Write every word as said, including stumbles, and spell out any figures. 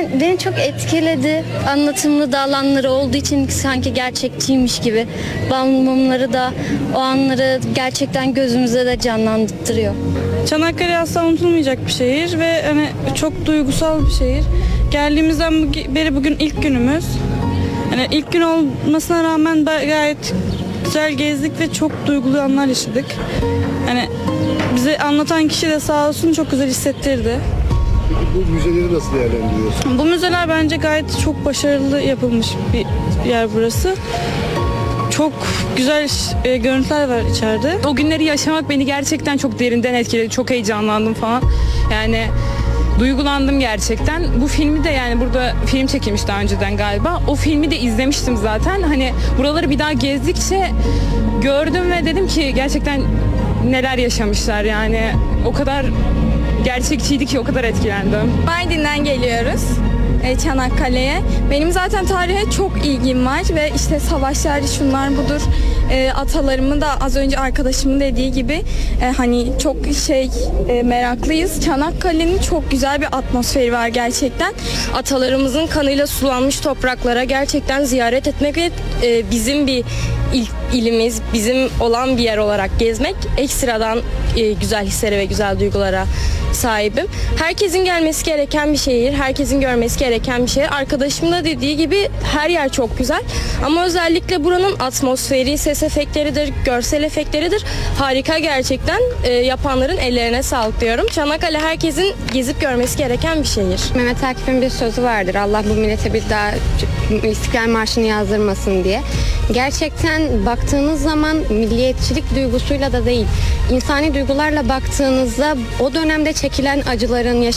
Ben beni çok etkiledi. Anlatımlı da alanları olduğu için sanki gerçekçiymiş gibi. Balmumları da o anları gerçekten gözümüzde de canlandırıyor. Çanakkale asla unutulmayacak bir şehir ve hani çok duygusal bir şehir. Geldiğimizden beri bugün ilk günümüz. Hani ilk gün olmasına rağmen gayet güzel gezdik ve çok duygulu anlar yaşadık. Hani bize anlatan kişi de sağ olsun çok güzel hissettirdi. Bu müzeleri nasıl değerlendiriyorsun? Bu müzeler bence gayet çok başarılı yapılmış bir yer burası. Çok güzel e, görüntüler var içeride. O günleri yaşamak beni gerçekten çok derinden etkiledi. Çok heyecanlandım falan. Yani duygulandım gerçekten. Bu filmi de yani burada film çekilmiş daha önceden galiba. O filmi de izlemiştim zaten. Hani buraları bir daha gezdikçe gördüm ve dedim ki gerçekten neler yaşamışlar yani. O kadar gerçekçiydi ki o kadar etkilendim. Mardin'den geliyoruz Çanakkale'ye. Benim zaten tarihe çok ilgim var ve işte savaşlar şunlar budur. E, atalarımın da az önce arkadaşımın dediği gibi e, hani çok şey e, meraklıyız. Çanakkale'nin çok güzel bir atmosferi var gerçekten. Atalarımızın kanıyla sulanmış topraklara gerçekten ziyaret etmek ve e, bizim bir il, ilimiz, bizim olan bir yer olarak gezmek ekstradan e, güzel hislere ve güzel duygulara sahibim. Herkesin gelmesi gereken bir şehir, herkesin görmesi gereken bir şehir. Arkadaşımın da dediği gibi her yer çok güzel ama özellikle buranın atmosferi, ses efektleridir, görsel efektleridir. Harika gerçekten. E, yapanların ellerine sağlık diyorum. Çanakkale herkesin gezip görmesi gereken bir şehir. Mehmet Akif'in bir sözü vardır. Allah bu millete bir daha İstiklal Marşı'nı yazdırmasın diye. Gerçekten baktığınız zaman milliyetçilik duygusuyla da değil, insani duygularla baktığınızda o dönemde çekilen acıların,